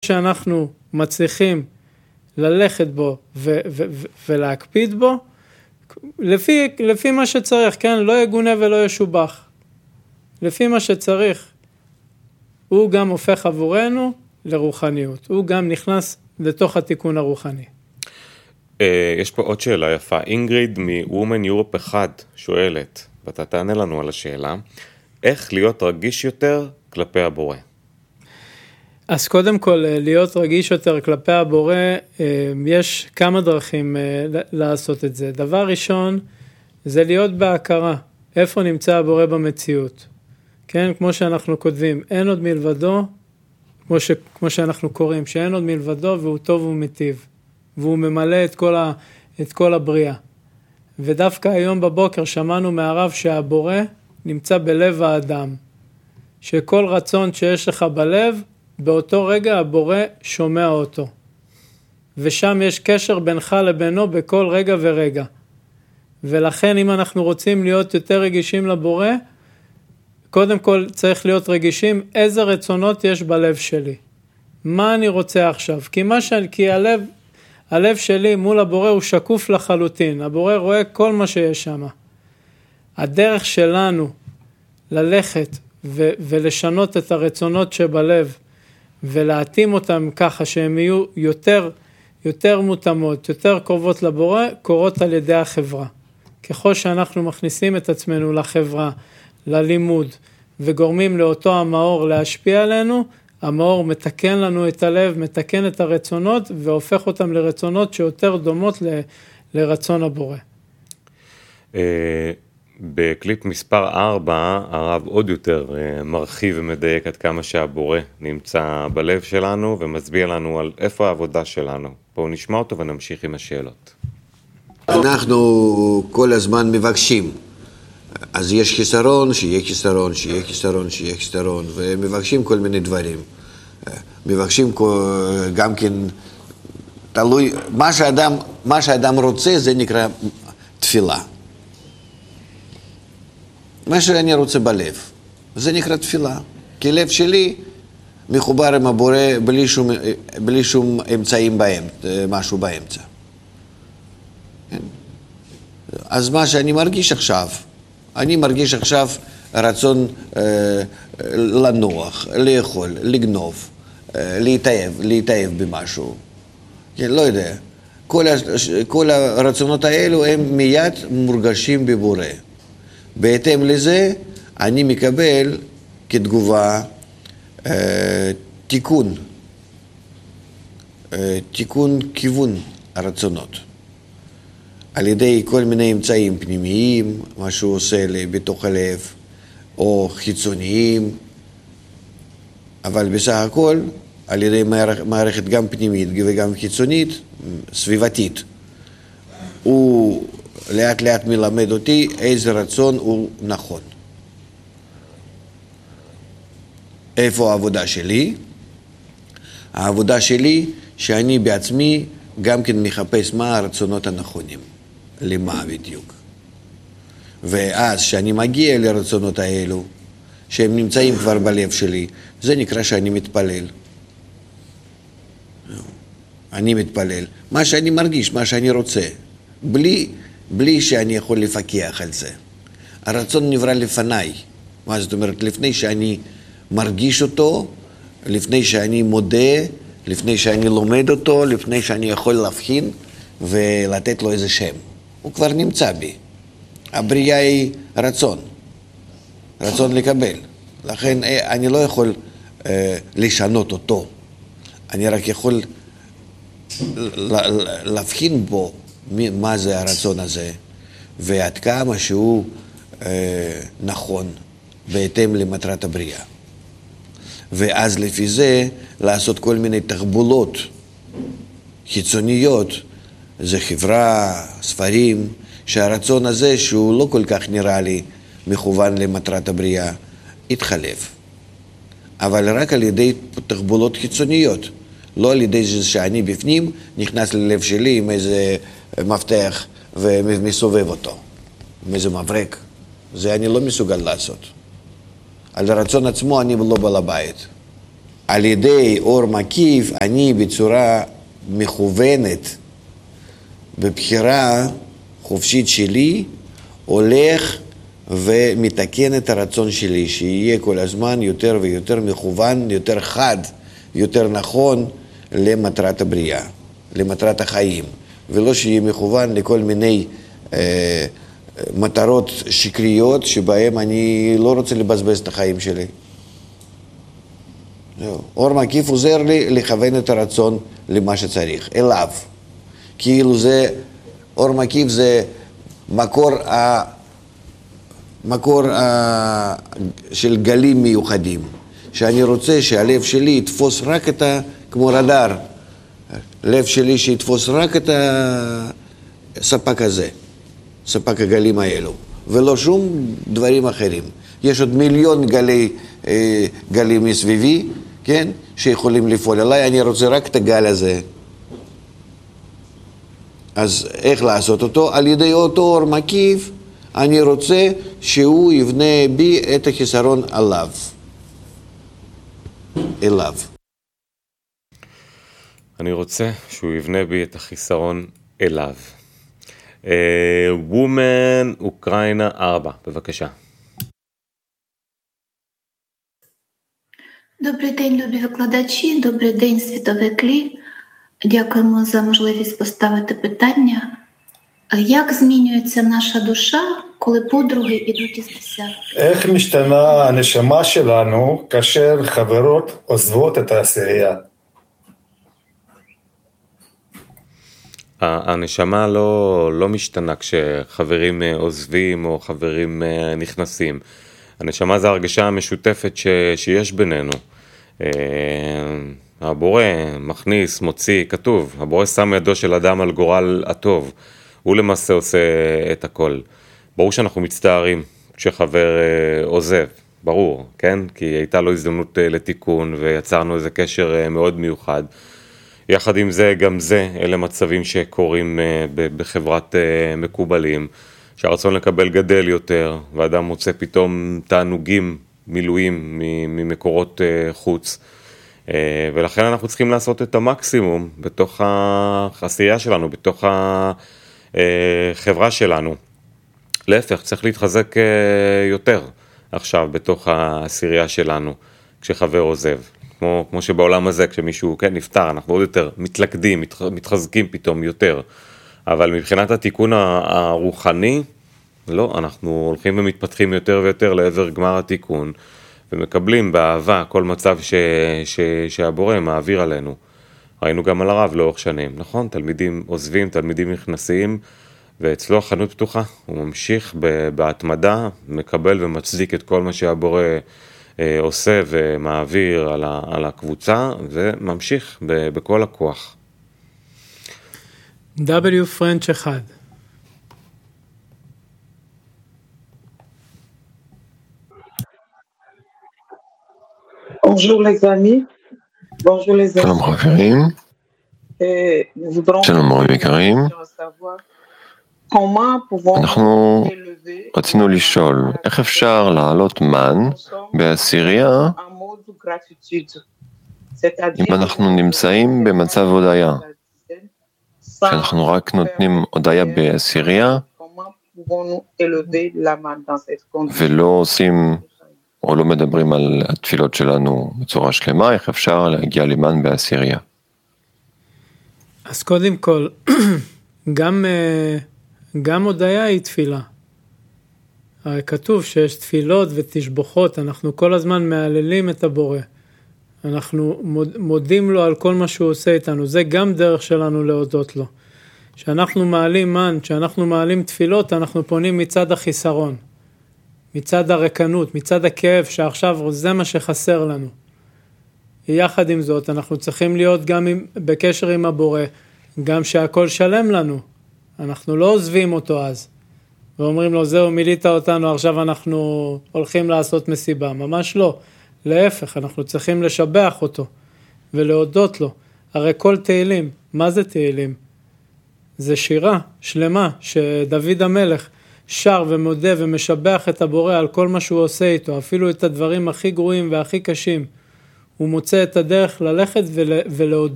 שאנחנו מצליחים ללכת בו ולהקפיד בו, לפי מה שצריך, כן? לא יגונה ולא ישובח. לפי מה שצריך, הוא גם הופך עבורנו לרוחניות. הוא גם נכנס לתוך התיקון הרוחני. יש פה עוד שאלה יפה. אינגריד מ-Women Europe 1 שואלת, ואתה תענה לנו על השאלה, איך להיות רגיש יותר כלפי הבורא? אז קודם כל, להיות רגיש יותר כלפי הבורא, יש כמה דרכים לעשות את זה. דבר ראשון, זה להיות בהכרה. איפה נמצא הבורא במציאות? כן, כמו שאנחנו כותבים, אין עוד מלבדו, כמו שאנחנו קוראים, שאין עוד מלבדו והוא טוב ומטיב. והוא ממלא את כל הבריאה. ודווקא היום בבוקר שמענו מהרב שהבורא נמצא בלב האדם. שכל רצון שיש לך בלב, באותו רגע הבורא שומע אותו. ושם יש קשר בינך לבינו בכל רגע ורגע. ולכן אם אנחנו רוצים להיות יותר רגישים לבורא, קודם כל צריך להיות רגישים איזה רצונות יש בלב שלי. מה אני רוצה עכשיו? כי הלב שלי מול הבורא הוא שקוף לחלוטין. הבורא רואה כל מה שיש שם. הדרך שלנו ללכת ולשנות את הרצונות שבלב, ולהתאים אותם ככה שהם יהיו יותר מותאמות, יותר קרובות לבורא, קורות על ידי החברה. ככל שאנחנו מכניסים את עצמנו לחברה, ללימוד, וגורמים לאותו המאור להשפיע עלינו, המאור מתקן לנו את הלב, מתקן את הרצונות, והופך אותם לרצונות שיותר דומות לרצון הבורא. בקליפ מספר 4, הרב עוד יותר מרחיב ומדייק עד כמה שהבורא נמצא בלב שלנו, ומסביר לנו על איפה העבודה שלנו. בואו נשמע אותו ונמשיך עם השאלות. אנחנו כל הזמן מבקשים. אז יש חיסרון, שיהיה חיסרון, שיהיה חיסרון, שיהיה חיסרון, ומבקשים כל מיני דברים. מבקשים גם כן, תלוי, מה שאדם רוצה זה נקרא תפילה. מה שאני רוצה בלב, זה נקרא תפילה. כי לב שלי מחובר עם הבורא בלי שום אמצעים משהו באמצע. אז מה שאני מרגיש עכשיו, אני מרגיש עכשיו רצון לנוח, לאכול, לגנוב, להתאהב במשהו. לא יודע. כל הרצונות האלו הם מיד מורגשים בבורא. בהתאם לזה אני מקבל כתגובה תיקון כיוון הרצונות. על ידי כל מיני אמצעים פנימיים, מה שהוא עושה לי בתוך הלב, או חיצוניים, אבל בסך הכל, על ידי מערכת גם פנימית וגם חיצונית, סביבתית. הוא לאט לאט מלמד אותי איזה רצון הוא נכון. איפה העבודה שלי? העבודה שלי שאני בעצמי גם כן מחפש מה הרצונות הנכונים. למה בדיוק. ואז שאני מגיע לרצונות האלו, שהם נמצאים כבר בלב שלי, זה נקרא שאני מתפלל. אני מתפלל. מה שאני מרגיש, מה שאני רוצה, בלי שאני יכול לפקח על זה. הרצון נברא לפניי. מה זאת אומרת? לפני שאני מרגיש אותו, לפני שאני מודה, לפני שאני לומד אותו, לפני שאני יכול להבחין ולתת לו איזה שם. הוא כבר נמצא בי. הבריאה היא רצון לקבל. לכן אני לא יכול לשנות אותו. אני רק יכול להבחין בו מה זה הרצון הזה, ועד כמה שהוא נכון בהתאם למטרת הבריאה. ואז לפי זה לעשות כל מיני תחבולות חיצוניות, זה חברה, ספרים, שהרצון הזה שהוא לא כל כך נראה לי מכוון למטרת הבריאה, יתחלף. אבל רק על ידי תחבולות חיצוניות, לא על ידי זה שאני בפנים נכנס ללב שלי עם איזה מפתח ומסובב אותו, עם איזה מברק. זה אני לא מסוגל לעשות. על הרצון עצמו אני לא בעל הבית. על ידי אור מקיף, אני בצורה מכוונת, בבחירה חופשית שלי, הולך ומתקן את הרצון שלי, שיהיה כל הזמן יותר ויותר מכוון, יותר חד, יותר נכון למטרת הבריאה, למטרת החיים, ולא שיהיה מכוון לכל מיני מטרות שקריות שבהם אני לא רוצה לבזבז את החיים שלי. אור מקיף עוזר לי לכוון את הרצון למה שצריך, אליו. כאילו זה, אור מקיף זה מקור של גלים מיוחדים, שאני רוצה שהלב שלי יתפוס רק את כמו רדאר, לב שלי שיתפוס רק את הספק הזה, ספק הגלים האלו, ולא שום דברים אחרים. יש עוד מיליון גלים מסביבי, כן, שיכולים לפעול עליי, אני רוצה רק את הגל הזה. אז איך לעשות אותו? על ידי אותו אור מקיף, אני רוצה שהוא יבנה בי את החיסרון עליו. אליו. אני רוצה שהוא יבנה בי את החיסרון אליו. וומן אוקראינה 4, בבקשה. Добрий день, любі викладачі, добрий день, світовий клі. Дякуємо за можливість поставити питання. Як змінюється наша душа, коли подруги йдуть із десятки? איך משתנה הנשמה שלנו כאשר חברות עוזבות את העשירייה? הנשמה לא משתנה כשחברים עוזבים או חברים נכנסים. הנשמה זה הרגשה המשותפת שיש בינינו. הבורא מכניס, מוציא, כתוב, הבורא שם ידו של אדם על גורל הטוב. הוא למעשה עושה את הכל. ברור שאנחנו מצטערים כשחבר עוזב, ברור, כן? כי הייתה לו הזדמנות לתיקון ויצרנו איזה קשר מאוד מיוחד. יחד עם זה, גם זה, אלה מצבים שקורים בחברת מקובלים, שהרצון לקבל גדל יותר, ואדם מוצא פתאום תענוגים, מילואים ממקורות חוץ, ולכן אנחנו צריכים לעשות את המקסימום בתוך העשייה שלנו, בתוך החברה שלנו. להפך, צריך להתחזק יותר עכשיו בתוך העשירייה שלנו, כשחבר עוזב. כמו שבעולם הזה, כשמישהו נפטר, אנחנו עוד יותר מתלכדים, מתחזקים פתאום יותר. אבל מבחינת התיקון הרוחני, לא, אנחנו הולכים ומתפתחים יותר ויותר לעבר גמר התיקון, ומקבלים באהבה כל מצב שהבורא מעביר עלינו. ראינו גם על הרב לאורך שנים, נכון? תלמידים עוזבים, תלמידים נכנסים, ואצלו החנות פתוחה, הוא ממשיך בהתמדה, מקבל ומצדיק את כל מה שהבורא עושה ומעביר על הקבוצה, וממשיך בכל הכוח. W פרנץ' 1. Bonjour les amis. Bonjour les amis. שלום חברים. שלום מורים יקרים. אנחנו רצינו לשאול, איך אפשר להעלות מן בעשירייה אם אנחנו נמצאים במצב הודיה? שאנחנו רק נותנים הודיה בעשירייה ולא עושים או לא מדברים על התפילות שלנו בצורה שלמה, איך אפשר להגיע למן בעשירייה? אז קודם כל, גם הודיה היא תפילה. הרי כתוב שיש תפילות ותשבחות, אנחנו כל הזמן מעללים את הבורא. אנחנו מודים לו על כל מה שהוא עושה איתנו, זה גם דרך שלנו להודות לו. כשאנחנו מעלים מן, כשאנחנו מעלים תפילות, אנחנו פונים מצד החיסרון, מצד הרקנות, מצד הכאב, שעכשיו זה מה שחסר לנו. יחד עם זאת, אנחנו צריכים להיות גם בקשר עם הבורא, גם שהכל שלם לנו. אנחנו לא עוזבים אותו אז, ואומרים לו, זהו, מילאת אותנו, עכשיו אנחנו הולכים לעשות מסיבה. ממש לא. להפך, אנחנו צריכים לשבח אותו, ולהודות לו. הרי כל תהילים, מה זה תהילים? זה שירה שלמה, שדוד המלך שר ומודה ומשבח את הבורא על כל מה שהוא עושה איתו, אפילו את הדברים הכי גרועים והכי קשים. הוא מוצא את הדרך ללכת ולהודות